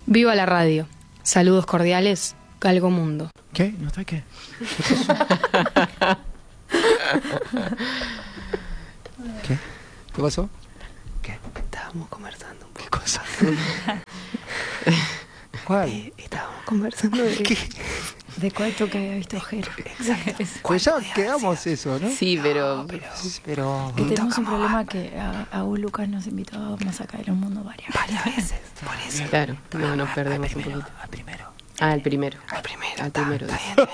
Viva la radio. Saludos cordiales, Galgo Mundo. ¿Qué? ¿No está qué? ¿Qué? ¿Qué pasó? ¿Qué? Estábamos conversando un poco. ¿Qué cosa? ¿Cuál? Estábamos conversando de... ¿Qué? De cuánto que había visto Jero. Exacto. Pues ya quedamos eso, ¿no? Sí, pero... Pero... Que tenemos un problema que a Lucas nos invitó a sacar el mundo varias veces. Por eso. Claro, no nos perdemos un poquito. Al primero. Al primero. Al primero.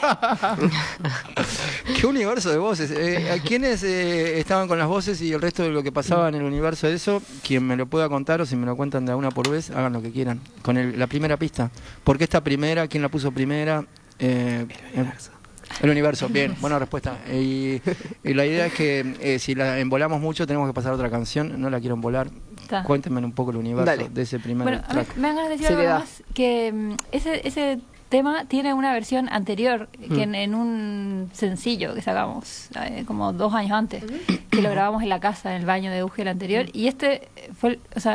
Qué universo de voces. ¿A quiénes estaban con las voces y el resto de lo que pasaba en el universo de eso? Quien me lo pueda contar o si me lo cuentan de una por vez, hagan lo que quieran. Con la primera pista. ¿Por qué esta primera? ¿Quién la puso primera? El universo. El universo, bien, buena respuesta. Y la idea es que si la embolamos mucho tenemos que pasar a otra canción. No la quiero embolar. Cuéntenme un poco el universo de ese primer track. Me dan ganas de decir algo más, que ese tema tiene una versión anterior que en un sencillo que sacamos como 2 años antes, que lo grabamos en la casa, en el baño de Euge el anterior, y este fue,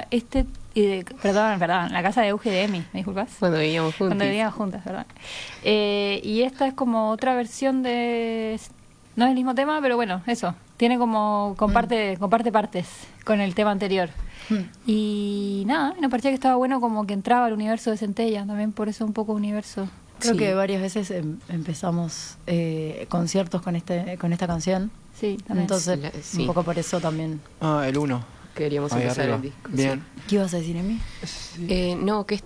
perdón, la casa de Euge de Emi, ¿me disculpas? Cuando vivíamos juntas. Cuando vivíamos juntas, perdón. Y esta es como otra versión de... No es el mismo tema, pero bueno, eso. Tiene como... comparte partes con el tema anterior. Y nada, me parecía que estaba bueno como que entraba al universo de Centella, también por eso un poco universo. Creo que varias veces empezamos conciertos con esta canción. Sí, también. Entonces, un poco por eso también. El 1. Queríamos empezar el disco. Bien. ¿Qué ibas a decir, Emi? Sí. No, que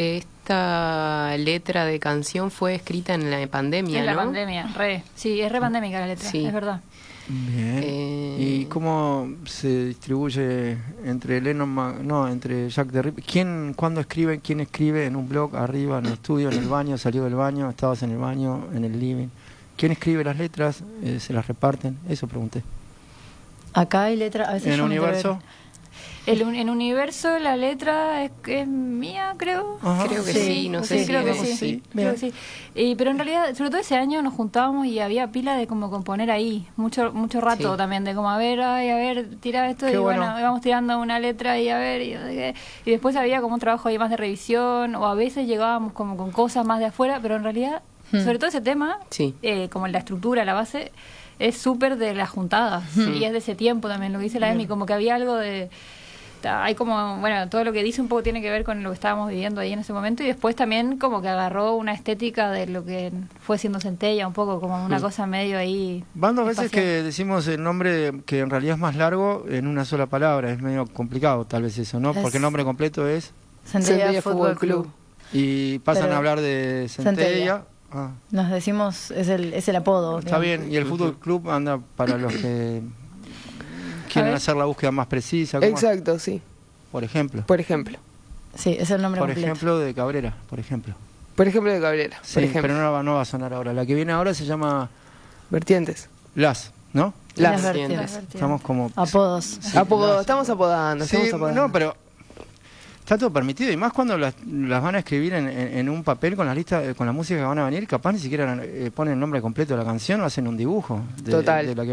esta letra de canción fue escrita en la pandemia, en ¿no? En la pandemia, sí, es re pandémica la letra, es verdad. Bien. ¿Y cómo se distribuye entre entre Jack the Ripper? ¿Cuándo escribe? ¿Quién escribe en un blog, arriba, en el estudio, en el baño, salió del baño, estabas en el baño, en el living? ¿Quién escribe las letras? ¿Se las reparten? Eso pregunté. Acá hay letra, a veces ¿En el universo? En universo la letra es mía, creo. Creo que sí, no sé si creo que sí. Creo que sí. Pero en realidad, sobre todo ese año nos juntábamos y había pila de como componer ahí, mucho rato también, de como a ver, tira esto. Qué bueno, íbamos tirando una letra y a ver, y después había como un trabajo ahí más de revisión, o a veces llegábamos como con cosas más de afuera, pero en realidad, sobre todo ese tema, como la estructura, la base, es súper de las juntadas, y es de ese tiempo también, lo que dice la Emi, como que había algo de... Hay como, bueno, todo lo que dice un poco tiene que ver con lo que estábamos viviendo ahí en ese momento, y después también como que agarró una estética de lo que fue siendo Centella, un poco como una cosa medio ahí. Van 2 veces que decimos el nombre que en realidad es más largo en una sola palabra, es medio complicado tal vez eso, ¿no? Porque el nombre completo es Centella Fútbol Club. Y pasan a hablar de Centella. Nos decimos, es el apodo. Está bien, y el Fútbol Club anda para los que quieren hacer la búsqueda más precisa. Exacto, sí. Por ejemplo. Sí, es el nombre completo. Por ejemplo, de Cabrera, por ejemplo. De Cabrera, sí, pero no va a sonar ahora. La que viene ahora se llama... Vertientes. ¿No? Las Vertientes. Estamos como... Apodos. Sí, estamos apodando. No, pero... Está todo permitido, y más cuando las van a escribir en un papel con las listas, con la música que van a venir, capaz ni siquiera ponen el nombre completo de la canción o hacen un dibujo de la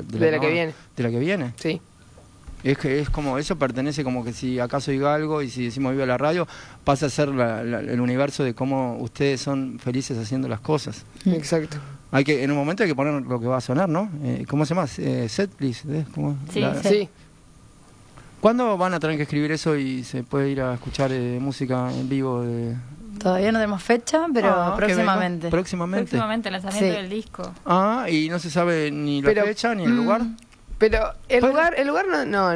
que viene. Sí. Es como, eso pertenece como que si acaso diga algo y si decimos viva la radio, pasa a ser el universo de cómo ustedes son felices haciendo las cosas. Exacto. En un momento hay que poner lo que va a sonar, ¿no? ¿Cómo se llama? Setlist. Sí. ¿Cuándo van a tener que escribir eso y se puede ir a escuchar música en vivo? Todavía no tenemos fecha, pero próximamente. Próximamente el lanzamiento del disco. Y no se sabe ni la fecha ni el lugar. Pero el lugar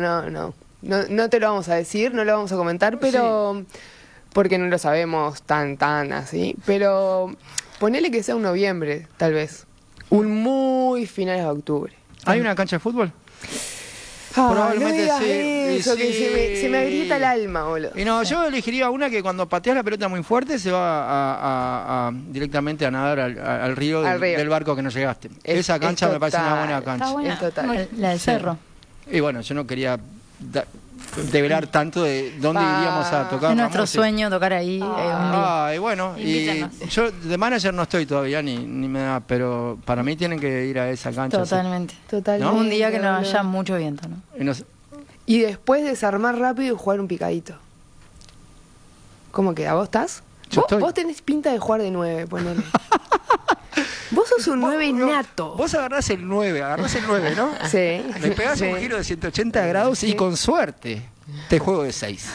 no te lo vamos a decir, no lo vamos a comentar, pero porque no lo sabemos tan así. Pero ponele que sea un noviembre, tal vez. Un muy finales de octubre. ¿Hay una cancha de fútbol? Probablemente no eso, que se me agrieta el alma, boludo. Y no, yo elegiría una que cuando pateas la pelota muy fuerte se va directamente a nadar al río del barco que no llegaste. Esa cancha me parece una buena cancha. Está buena. Es total. La del cerro. Y bueno, yo no quería develar tanto de dónde iríamos a tocar. Es nuestro sueño tocar ahí un día. Y bueno, yo de manager no estoy todavía, ni me da, pero para mí tienen que ir a esa cancha. Totalmente. ¿No? Un día que no haya mucho viento, ¿no? Y después desarmar rápido y jugar un picadito. ¿Cómo queda? ¿Vos estás? Vos tenés pinta de jugar de 9, ponele. Vos sos un 9 nato. Vos agarrás el 9, ¿no? Sí. Le pegás un giro de 180 grados y con suerte te juego de 6.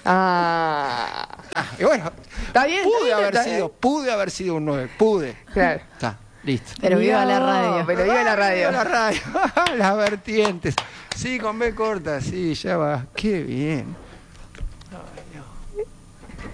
Y bueno, está bien. Pude haber sido un 9, pude. Claro. Está, listo. Pero viva la radio. Pero viva la radio. Viva la radio. Las vertientes. Sí, con B corta, sí, ya va. Qué bien.